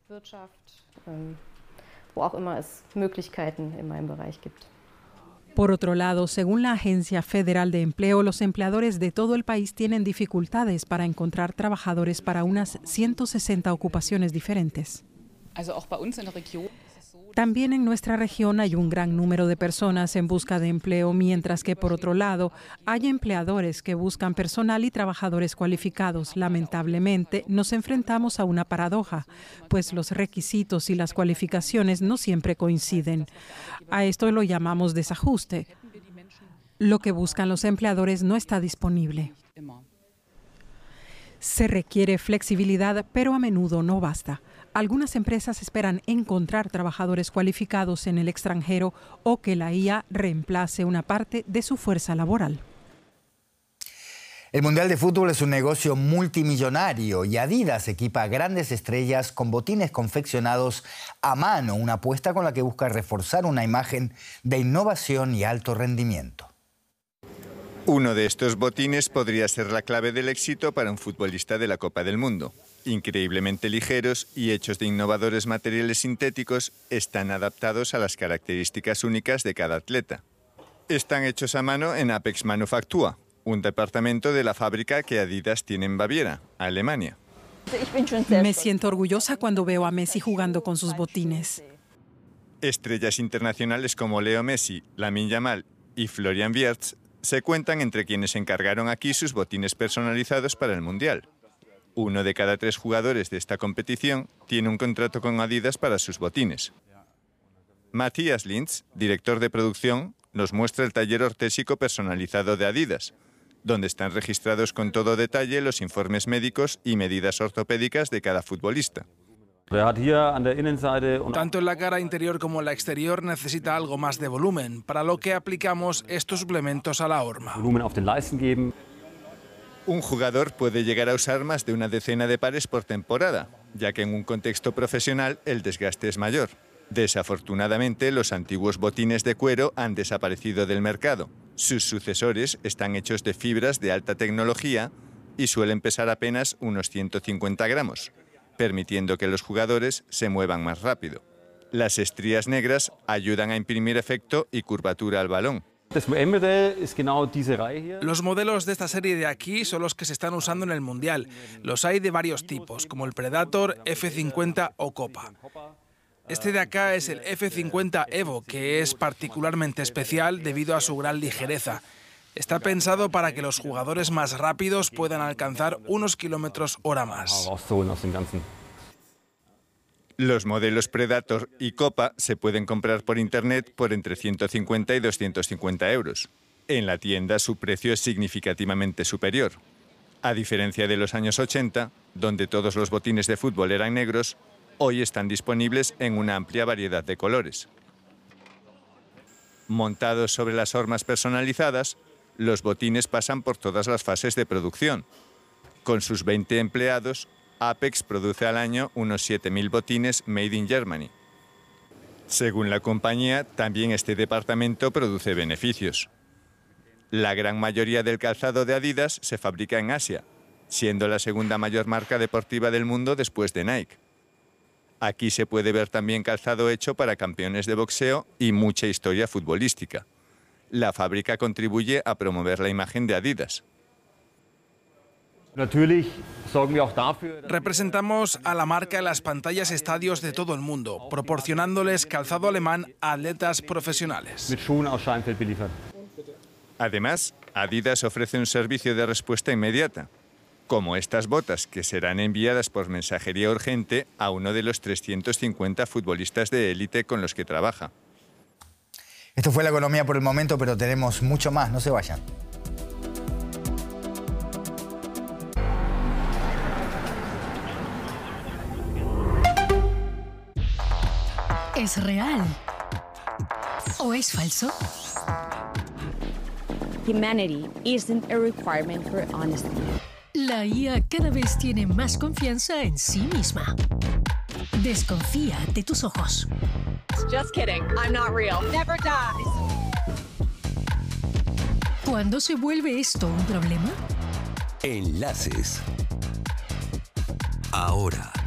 Por otro lado, según la Agencia Federal de Empleo, los empleadores de todo el país tienen dificultades para encontrar trabajadores para unas 160 ocupaciones diferentes. También en nuestra región hay un gran número de personas en busca de empleo, mientras que, por otro lado, hay empleadores que buscan personal y trabajadores cualificados. Lamentablemente, nos enfrentamos a una paradoja, pues los requisitos y las cualificaciones no siempre coinciden. A esto lo llamamos desajuste. Lo que buscan los empleadores no está disponible. Se requiere flexibilidad, pero a menudo no basta. Algunas empresas esperan encontrar trabajadores cualificados en el extranjero o que la IA reemplace una parte de su fuerza laboral. El Mundial de Fútbol es un negocio multimillonario y Adidas equipa a grandes estrellas con botines confeccionados a mano, una apuesta con la que busca reforzar una imagen de innovación y alto rendimiento. Uno de estos botines podría ser la clave del éxito para un futbolista de la Copa del Mundo. Increíblemente ligeros y hechos de innovadores materiales sintéticos, están adaptados a las características únicas de cada atleta. Están hechos a mano en Apex Manufaktur, un departamento de la fábrica que Adidas tiene en Baviera, Alemania. Me siento orgullosa cuando veo a Messi jugando con sus botines. Estrellas internacionales como Leo Messi, Lamine Yamal y Florian Wirtz se cuentan entre quienes encargaron aquí sus botines personalizados para el Mundial. 1 de cada 3 jugadores de esta competición tiene un contrato con Adidas para sus botines. Matthias Linz, director de producción, nos muestra el taller ortésico personalizado de Adidas, donde están registrados con todo detalle los informes médicos y medidas ortopédicas de cada futbolista. Tanto en la cara interior como en la exterior necesita algo más de volumen, para lo que aplicamos estos suplementos a la horma. Un jugador puede llegar a usar más de una decena de pares por temporada, ya que en un contexto profesional el desgaste es mayor. Desafortunadamente, los antiguos botines de cuero han desaparecido del mercado. Sus sucesores están hechos de fibras de alta tecnología y suelen pesar apenas unos 150 gramos, permitiendo que los jugadores se muevan más rápido. Las estrías negras ayudan a imprimir efecto y curvatura al balón. Los modelos de esta serie de aquí son los que se están usando en el Mundial. Los hay de varios tipos, como el Predator, F50 o Copa. Este de acá es el F50 Evo, que es particularmente especial debido a su gran ligereza. Está pensado para que los jugadores más rápidos puedan alcanzar unos km/h más. Los modelos Predator y Copa se pueden comprar por internet por entre 150 y 250 euros. En la tienda su precio es significativamente superior. A diferencia de los años 80, donde todos los botines de fútbol eran negros, hoy están disponibles en una amplia variedad de colores. Montados sobre las hormas personalizadas, los botines pasan por todas las fases de producción. Con sus 20 empleados, Apex produce al año unos 7.000 botines made in Germany. Según la compañía, también este departamento produce beneficios. La gran mayoría del calzado de Adidas se fabrica en Asia, siendo la segunda mayor marca deportiva del mundo después de Nike. Aquí se puede ver también calzado hecho para campeones de boxeo y mucha historia futbolística. La fábrica contribuye a promover la imagen de Adidas. Representamos a la marca en las pantallas estadios de todo el mundo, proporcionándoles calzado alemán a atletas profesionales. Además, Adidas ofrece un servicio de respuesta inmediata, como estas botas que serán enviadas por mensajería urgente a uno de los 350 futbolistas de élite con los que trabaja. Esto fue la economía por el momento, pero tenemos mucho más, no se vayan. ¿Es real o es falso? Humanity isn't a requirement for honesty. La IA cada vez tiene más confianza en sí misma. Desconfía de tus ojos. Just kidding, I'm not real. Never dies. ¿Cuándo se vuelve esto un problema? Enlaces. Ahora.